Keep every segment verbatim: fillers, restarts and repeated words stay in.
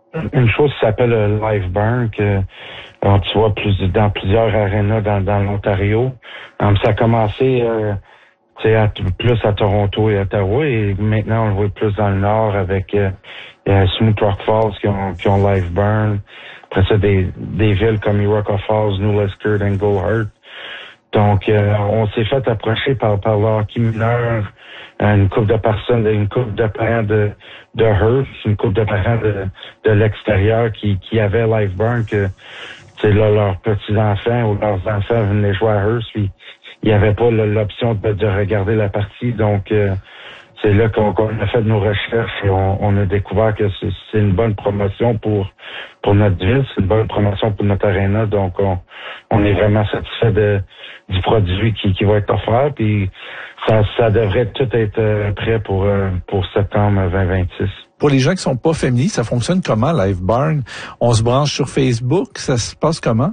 une chose qui s'appelle le Live Burn, que alors, tu vois plus dans plusieurs arénas dans, dans l'Ontario. Um, ça a commencé euh, à, plus à Toronto et à Ottawa, et maintenant on le voit plus dans le nord avec euh, euh, Smooth Rock Falls qui ont, qui ont Live Burn. Après ça, des, des villes comme Iroquois Falls, New Liskeard et Goldheart. Donc, euh, on s'est fait approcher par, par le hockey mineur, une couple de personnes, une couple de parents de, de Hearst, une couple de parents de, de l'extérieur qui, qui avaient Live Burn, que c'est là, leurs petits-enfants ou leurs enfants venaient jouer à Hearst, puis il n'y avait pas l'option de, de regarder la partie. Donc, euh, c'est là qu'on, qu'on a fait nos recherches et on, on a découvert que c'est, c'est une bonne promotion pour pour notre ville, c'est une bonne promotion pour notre aréna. Donc, on, on est vraiment satisfait de, du produit qui, qui va être offert. Puis, ça, ça devrait tout être prêt pour pour septembre vingt vingt-six. Pour les gens qui sont pas familiers, ça fonctionne comment, Live Burn? On se branche sur Facebook? Ça se passe comment?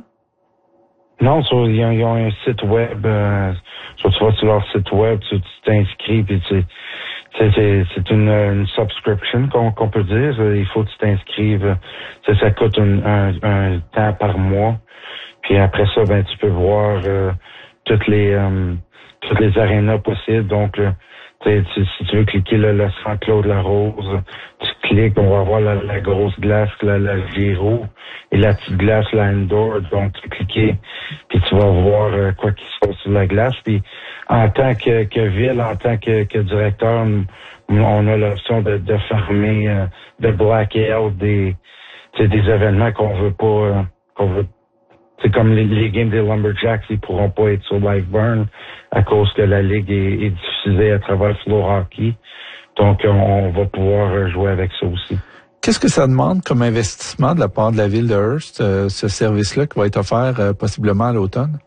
Non, sur, ils, ont, ils ont un site web. Euh, sur, tu vas sur leur site web, tu, tu t'inscris, puis tu... C'est, c'est, c'est une, une subscription qu'on, qu'on peut dire. Il faut que tu t'inscrives. Ça, ça coûte un, un, un temps par mois. Puis après ça, ben tu peux voir euh, toutes les euh, toutes les arénas possibles. Donc, là, tu, si tu veux cliquer là, le Centre Claude Larose, tu cliques, on va voir la, la grosse glace, la, la Giro, et la petite glace, la Indoor. Donc, tu cliques, puis tu vas voir euh, quoi qui se passe sur la glace. Puis en tant que, que ville, en tant que, que directeur, on a l'option de, de fermer, euh, de blacker out des, des événements qu'on veut pas, euh, qu'on veut. C'est comme les, les games des Lumberjacks, ils pourront pas être sur Live Burn à cause que la ligue est, est diffusée à travers Flow Hockey. Donc, on, on va pouvoir jouer avec ça aussi. Qu'est-ce que ça demande comme investissement de la part de la ville de Hearst, euh, ce service-là qui va être offert euh, possiblement à l'automne?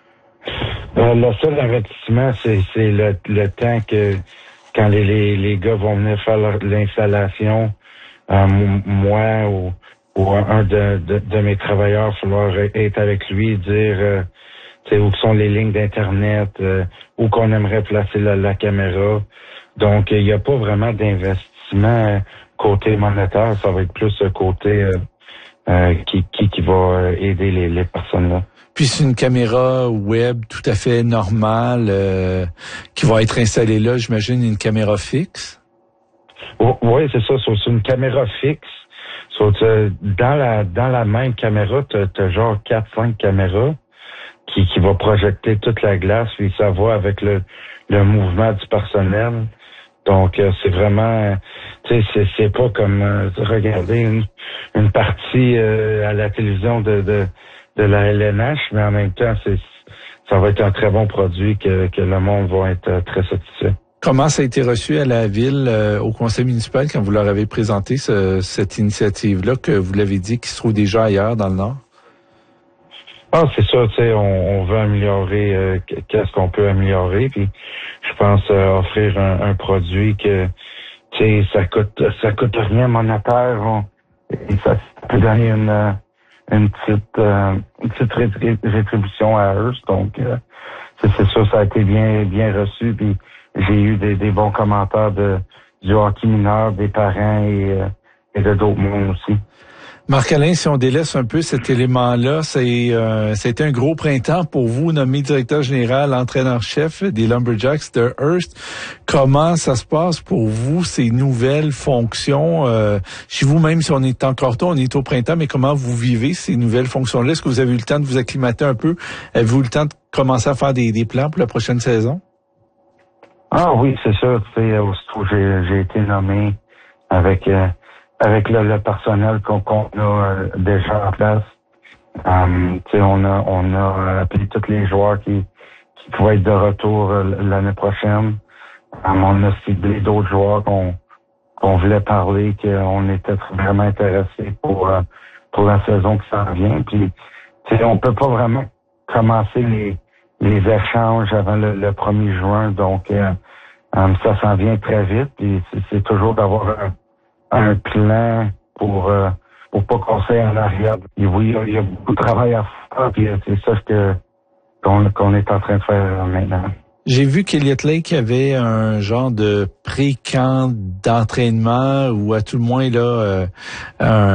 Euh, le seul investissement, c'est, c'est le, le temps que quand les, les, les gars vont venir faire leur, l'installation, euh, moi ou, ou un de, de, de mes travailleurs, il va falloir être avec lui, dire euh, où sont les lignes d'Internet, euh, où qu'on aimerait placer la, la caméra. Donc, il n'y a pas vraiment d'investissement côté monétaire, ça va être plus ce côté euh, euh, qui, qui, qui va aider les, les personnes là. Puis c'est une caméra web tout à fait normale euh, qui va être installée là, j'imagine, une caméra fixe? Oh, oui, c'est ça. C'est une caméra fixe. So, dans la dans la même caméra, tu as genre quatre cinq caméras qui, qui va projeter toute la glace, puis ça va avec le, le mouvement du personnel. Donc, euh, c'est vraiment, tu sais, c'est, c'est pas comme euh, regarder une, une partie euh, à la télévision de, de de la L N H, mais en même temps, c'est, ça va être un très bon produit que, que le monde va être très satisfait. Comment ça a été reçu à la ville, euh, au conseil municipal, quand vous leur avez présenté ce, cette initiative-là, que vous l'avez dit, qui se trouve déjà ailleurs dans le Nord? Ah, c'est ça, tu sais, on, on veut améliorer, euh, qu'est-ce qu'on peut améliorer, puis je pense euh, offrir un, un produit que, tu sais, ça coûte, ça coûte rien monétaire, on, et ça peut donner une... une petite euh, une petite rétribution à eux. Donc, euh, c'est, c'est sûr, ça a été bien bien reçu. Puis j'ai eu des, des bons commentaires de du hockey mineur, des parents et, euh, et de d'autres mondes aussi. Marc-Alain, si on délaisse un peu cet élément-là, c'est euh, c'était un gros printemps pour vous, nommé directeur général, entraîneur-chef des Lumberjacks de Hearst. Comment ça se passe pour vous, ces nouvelles fonctions? Euh, chez vous, même si on est encore tôt, on est au printemps, mais comment vous vivez ces nouvelles fonctions-là? Est-ce que vous avez eu le temps de vous acclimater un peu? Avez-vous le temps de commencer à faire des, des plans pour la prochaine saison? Ah oui, c'est sûr. Tu sais, aussitôt j'ai, j'ai été nommé avec... Euh, avec le, le personnel qu'on, qu'on a euh, déjà en place. Um, tu sais, on a on a appelé tous les joueurs qui qui pouvaient être de retour euh, l'année prochaine. Um, on a ciblé d'autres joueurs qu'on qu'on voulait parler, qu'on était vraiment intéressés pour euh, pour la saison qui s'en vient. Puis, tu sais, on peut pas vraiment commencer les les échanges avant le, le premier juin, donc euh, um, ça s'en vient très vite. Puis c'est, c'est toujours d'avoir un un plan pour euh, pour pas qu'on s'aille en arrière. Et oui, il y a beaucoup de travail à faire, puis c'est ça que qu'on, qu'on est en train de faire maintenant. J'ai vu qu'Elliott Lake avait un genre de pré-camp d'entraînement ou à tout le moins là euh, un